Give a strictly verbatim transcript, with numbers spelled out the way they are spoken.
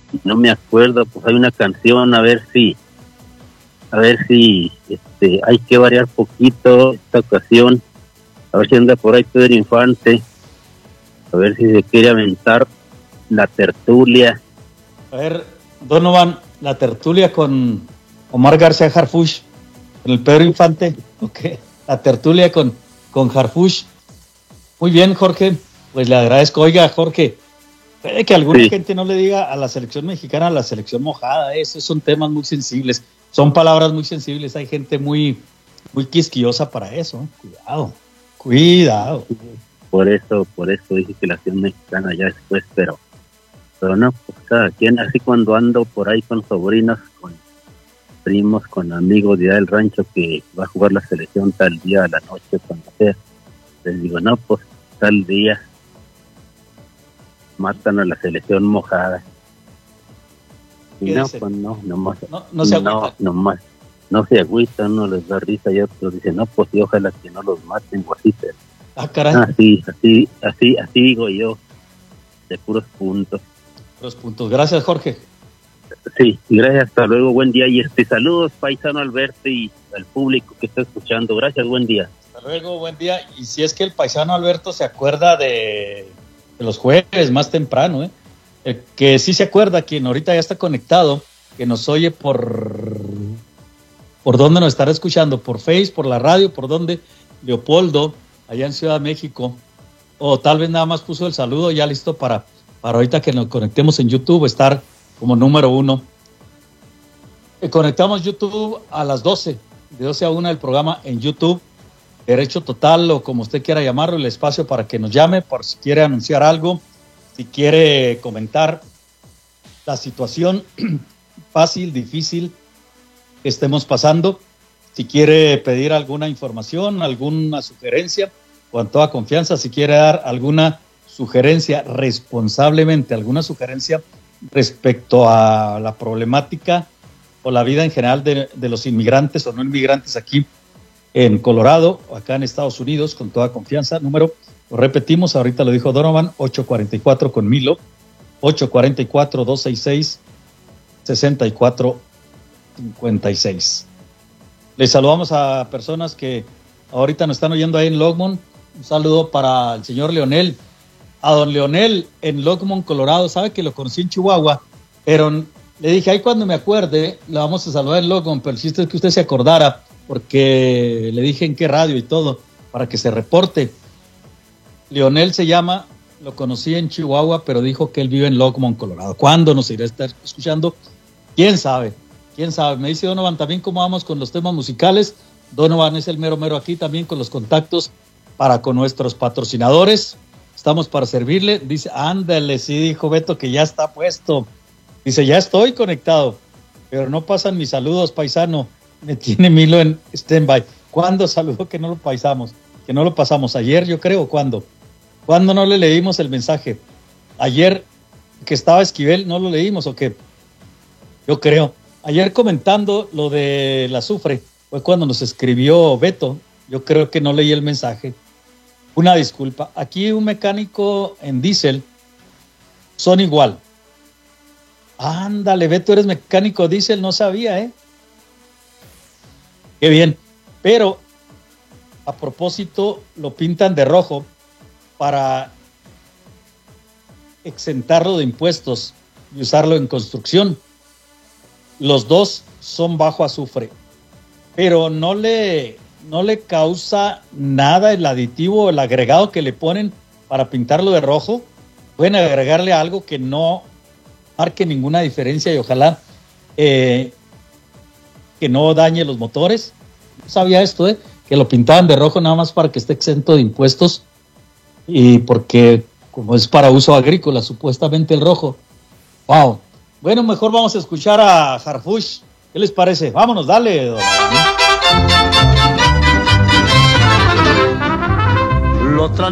no me acuerdo, pues hay una canción, a ver si, a ver si, este, hay que variar poquito esta ocasión, a ver si anda por ahí Pedro Infante, a ver si se quiere aventar la tertulia. A ver, Donovan, la tertulia con Omar García Harfuch, con el Pedro Infante, ok, la tertulia con, con Harfuch. Muy bien, Jorge, pues le agradezco. Oiga, Jorge, puede que alguna sí. gente no le diga a la selección mexicana la selección mojada, esos son temas muy sensibles, son palabras muy sensibles, hay gente muy, muy quisquillosa para eso, cuidado, cuidado. Por eso, por eso dije que la selección mexicana ya después, pero, pero no, pues cada quien, así cuando ando por ahí con sobrinos, con primos, con amigos de allá del rancho que va a jugar la selección tal día a la noche, cuando sea, les digo, no, pues tal día matan a la selección mojada. Y no, dice? Pues no, nomás, no, no se agüita. No, nomás, no se agüitan, no les da risa y otros dicen, no, pues sí, ojalá que no los maten o así, pero ah, caray. Así, así, así, así digo yo, de puros puntos. Puros puntos. Gracias, Jorge. Sí, gracias, hasta luego, buen día. Y este saludos, paisano Alberto, y al público que está escuchando. Gracias, buen día. Hasta luego, buen día. Y si es que el paisano Alberto se acuerda de, de los jueves más temprano, ¿eh? Eh, que sí se acuerda, quien ahorita ya está conectado, que nos oye por... ¿Por dónde nos estará escuchando? ¿Por Face, por la radio, por dónde? Leopoldo, allá en Ciudad de México, o tal vez nada más puso el saludo ya listo para, para ahorita que nos conectemos en YouTube, estar como número uno. Eh, conectamos YouTube a las doce, de doce a una el programa en YouTube, Derecho Total, o como usted quiera llamarlo, el espacio para que nos llame, por si quiere anunciar algo, si quiere comentar la situación fácil, difícil que estemos pasando, si quiere pedir alguna información, alguna sugerencia, con toda confianza, si quiere dar alguna sugerencia responsablemente, alguna sugerencia respecto a la problemática o la vida en general de, de los inmigrantes o no inmigrantes aquí en Colorado o acá en Estados Unidos, con toda confianza, número, lo repetimos, ahorita lo dijo Donovan, ocho cuarenta y cuatro con Milo, ocho cuarenta y cuatro, dos sesenta y seis, sesenta y cuatro cincuenta y seis. Les saludamos a personas que ahorita nos están oyendo ahí en Longmont. Un saludo para el señor Leonel. A don Leonel en Longmont, Colorado. Sabe que lo conocí en Chihuahua, pero le dije, ahí cuando me acuerde, le vamos a saludar en Longmont, pero el chiste es que usted se acordara, porque le dije en qué radio y todo, para que se reporte. Leonel se llama, lo conocí en Chihuahua, pero dijo que él vive en Longmont, Colorado. ¿Cuándo nos irá a estar escuchando? ¿Quién sabe? ¿Quién sabe? Me dice Donovan también cómo vamos con los temas musicales. Donovan es el mero mero aquí también con los contactos para con nuestros patrocinadores. Estamos para servirle. Dice, ándale, sí, dijo Beto que ya está puesto. Dice, ya estoy conectado, pero no pasan mis saludos, paisano. Me tiene Milo en stand-by. ¿Cuándo saludó que no lo paisamos? Que no lo pasamos. Ayer, yo creo, ¿cuándo? ¿Cuándo no le leímos el mensaje? Ayer que estaba Esquivel, ¿no lo leímos o qué? Yo creo. Ayer comentando lo de la azufre, fue cuando nos escribió Beto. Yo creo que no leí el mensaje. Una disculpa. Aquí un mecánico en diésel son igual. Ándale, Beto, eres mecánico diésel, no sabía, ¿eh? Qué bien. Pero, a propósito, lo pintan de rojo para exentarlo de impuestos y usarlo en construcción. Los dos son bajo azufre, pero no le, no le causa nada el aditivo o el agregado que le ponen para pintarlo de rojo. Pueden agregarle algo que no marque ninguna diferencia y ojalá eh, que no dañe los motores. No sabía esto, ¿eh? Que lo pintaban de rojo nada más para que esté exento de impuestos y porque como es para uso agrícola supuestamente el rojo. ¡Wow! Bueno, mejor vamos a escuchar a Harfuch. ¿Qué les parece? Vámonos, dale. Don. Lo